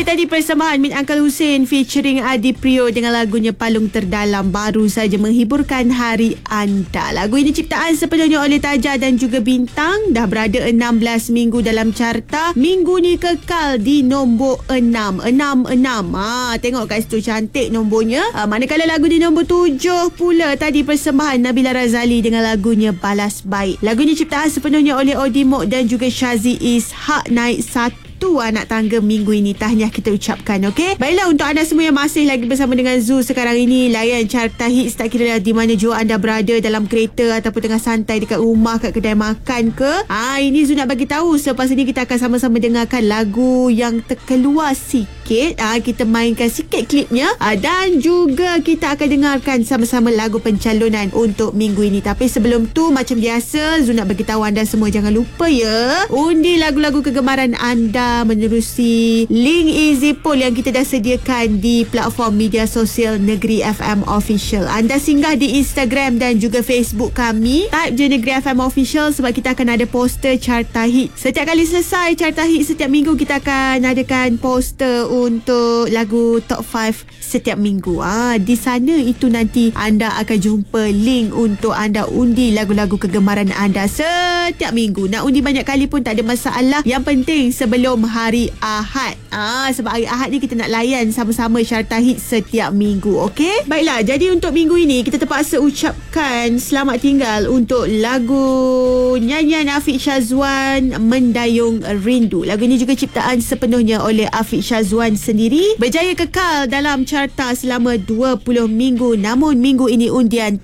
tadi persembahan Min Uncle Hussein featuring Adi Prio dengan lagunya Palung Terdalam baru saja menghiburkan hari anda. Lagu ini ciptaan sepenuhnya oleh Taja dan juga Bintang. Dah berada 16 minggu dalam carta. Minggu ni kekal di nombor 6. 6. Tengok kat situ cantik nombornya. Manakala lagu di nombor 7 pula tadi persembahan Nabila Razali dengan lagunya Balas Baik. Lagu ini ciptaan sepenuhnya oleh Odi Mok dan juga Syazi Ishak, naik 1 anak tangga minggu ini. Tahniah kita ucapkan, okey? Baiklah, untuk anda semua yang masih lagi bersama dengan Zoo sekarang ini, layan carta hits tak kira di mana jua anda berada, dalam kereta ataupun tengah santai dekat rumah, kat kedai makan ke. Ini Zoo nak bagi tahu selepas ini kita akan sama-sama dengarkan lagu yang terkeluar sikit. Kita mainkan sikit klipnya dan juga kita akan dengarkan sama-sama lagu pencalonan untuk minggu ini. Tapi sebelum tu, macam biasa, Zoo nak bagi tahu anda semua jangan lupa ya, undi lagu-lagu kegemaran anda menerusi link Easy Poll yang kita dah sediakan di platform media sosial Negeri FM Official. Anda singgah di Instagram dan juga Facebook kami, type je Negeri FM Official sebab kita akan ada poster carta hit. Setiap kali selesai carta hit setiap minggu, kita akan adakan poster untuk lagu top 5 setiap minggu. Di sana itu nanti anda akan jumpa link untuk anda undi lagu-lagu kegemaran anda setiap minggu. Nak undi banyak kali pun tak ada masalah. Yang penting sebelum hari Ahad. Sebab hari Ahad ni kita nak layan sama-sama carta hit setiap minggu, okey? Baiklah, jadi untuk minggu ini kita terpaksa ucapkan selamat tinggal untuk lagu nyanyian Afiq Syazwan, Mendayung Rindu. Lagu ini juga ciptaan sepenuhnya oleh Afiq Syazwan sendiri. Berjaya kekal dalam carta selama 20 minggu. Namun minggu ini undian